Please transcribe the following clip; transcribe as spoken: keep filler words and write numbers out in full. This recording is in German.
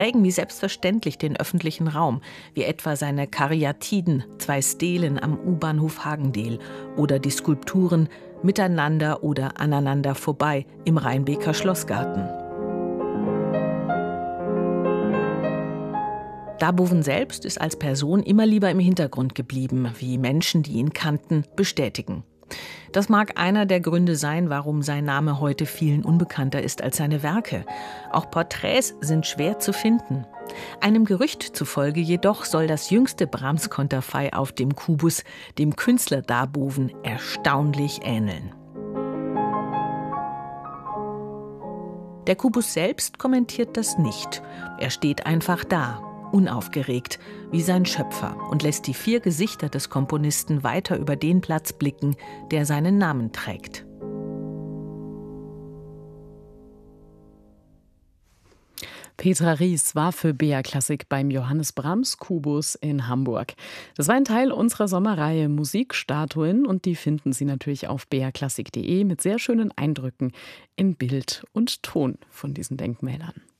prägen wie selbstverständlich den öffentlichen Raum, wie etwa seine Karyatiden, zwei Stelen am U-Bahnhof Hagendel oder die Skulpturen Miteinander oder Aneinander vorbei im Rheinbeker Schlossgarten. Darboven selbst ist als Person immer lieber im Hintergrund geblieben, wie Menschen, die ihn kannten, bestätigen. Das mag einer der Gründe sein, warum sein Name heute vielen unbekannter ist als seine Werke. Auch Porträts sind schwer zu finden. Einem Gerücht zufolge jedoch soll das jüngste Brahms-Konterfei auf dem Kubus dem Künstler Darboven erstaunlich ähneln. Der Kubus selbst kommentiert das nicht. Er steht einfach da, unaufgeregt, wie sein Schöpfer und lässt die vier Gesichter des Komponisten weiter über den Platz blicken, der seinen Namen trägt. Petra Ries war für B R Klassik beim Johannes Brahms Kubus in Hamburg. Das war ein Teil unserer Sommerreihe Musikstatuen und die finden Sie natürlich auf b r klassik punkt de mit sehr schönen Eindrücken in Bild und Ton von diesen Denkmälern.